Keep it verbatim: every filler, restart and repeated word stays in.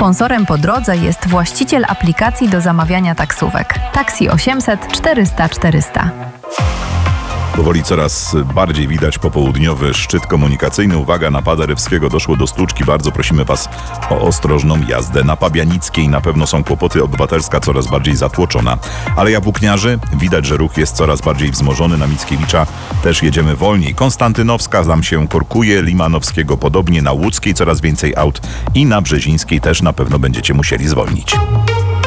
sponsorem po drodze jest właściciel aplikacji do zamawiania taksówek Taxi osiemset czterysta czterysta. Powoli coraz bardziej widać popołudniowy szczyt komunikacyjny. Uwaga, na Paderewskiego doszło do stłuczki. Bardzo prosimy Was o ostrożną jazdę. Na Pabianickiej na pewno są kłopoty. Obywatelska coraz bardziej zatłoczona. Aleja Włókniarzy, widać, że ruch jest coraz bardziej wzmożony. Na Mickiewicza też jedziemy wolniej. Konstantynowska tam się korkuje. Limanowskiego podobnie. Na Łódzkiej coraz więcej aut i na Brzezińskiej też na pewno będziecie musieli zwolnić.